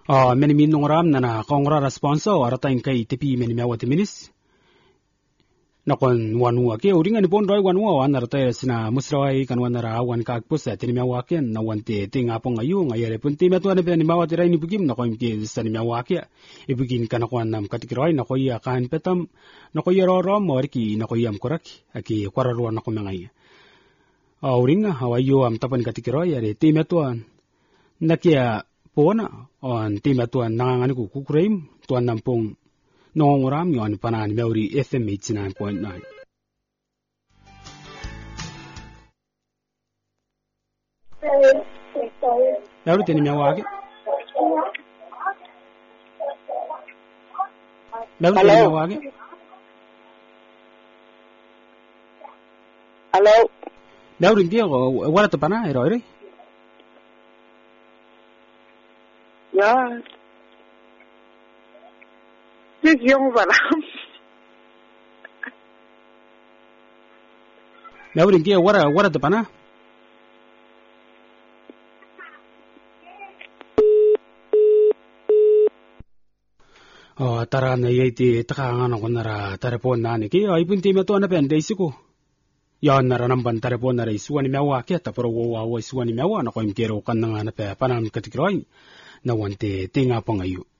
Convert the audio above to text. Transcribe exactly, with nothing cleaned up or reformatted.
Ah, meni minung ram na na kongra responso arata ingkai tepi meni mewati minis. Nakon wanua ke uringa ni pon roi wanua wan arata sina musrawai kan wanara awan kakpus ya tini mewake na wante tinga pong ayu ngayere pun ti metu ane pe ni mewati rai ni bugim nakon ke sani mewake ibugin kan nakon nam katikiroi nakoi akan petam nakoi ro moriki nakoi am koraki aki kwararuan nakomengai. Ah, uringa hawayo am tapan katikiroi are ti metu an nakia pona on ti metu an nangani ku kukureim tuan nampong nongoram yon panan meuri F M eighty-nine point nine. Meuri tini mewake. Meuri tini mewake. Hello. Meuri ndia wala tapana ero ere. Ya. This young one. Meuri ndia wala wala tapana. Oh, tara na yeti takanga na kunara tarepon nani ki ay punti meto na pen deisiku. Yan nara namban tarepon nara isuani mewa ke taporo wo wa isuani mewa na ko imkero kan na na pe panan katikroy na wante tinga pangayu.